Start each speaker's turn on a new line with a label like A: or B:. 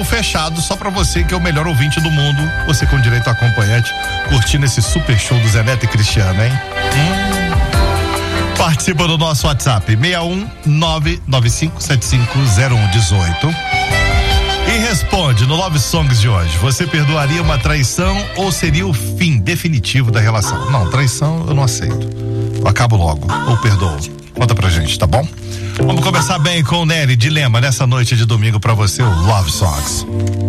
A: fechado só pra você, que é o melhor ouvinte do mundo. Você com direito a acompanhante, curtindo esse super show do Zé Neto e Cristiano, hein? Participa do nosso WhatsApp 61995750118 e responde no Love Songs de hoje. Você perdoaria uma traição ou seria o fim definitivo da relação? Não, traição eu não aceito. Eu acabo logo, ou perdoo. Conta pra gente, tá bom? Vamos começar bem com o Nery Dilema nessa noite de domingo pra você, o Love Songs.